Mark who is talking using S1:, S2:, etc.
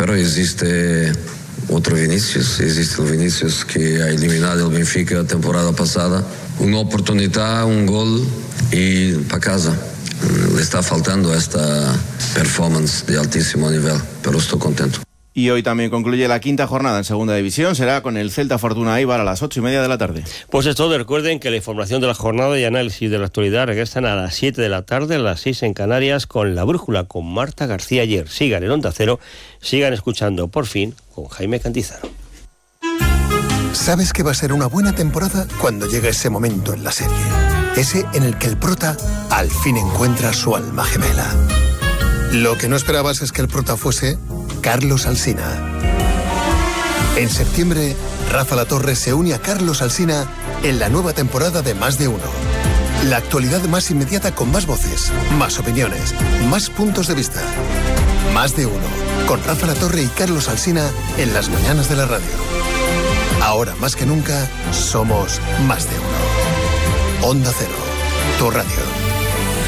S1: Pero existe otro Vinicius, existe el Vinicius que ha eliminado el Benfica la temporada pasada. Una oportunidad, un gol y para casa. Le está faltando esta performance de altísimo nivel, pero estoy contento.
S2: Y hoy también concluye la quinta jornada en Segunda División. Será con el Celta Fortuna Eibar a las 8:30 de la tarde.
S3: Pues es todo. Recuerden que la información de la jornada y análisis de la actualidad regresan a las 7 de la tarde, a las 6 en Canarias, con La Brújula, con Marta García Ayer. Sigan en Onda Cero, sigan escuchando Por Fin con Jaime Cantizaro.
S4: Sabes que va a ser una buena temporada cuando llega ese momento en la serie. Ese en el que el prota al fin encuentra su alma gemela. Lo que no esperabas es que el prota fuese Carlos Alsina. En septiembre, Rafa Latorre se une a Carlos Alsina en la nueva temporada de Más de Uno. La actualidad más inmediata con más voces, más opiniones, más puntos de vista. Más de Uno, con Rafa Latorre y Carlos Alsina en las mañanas de la radio. Ahora más que nunca, somos Más de Uno. Onda Cero, tu radio.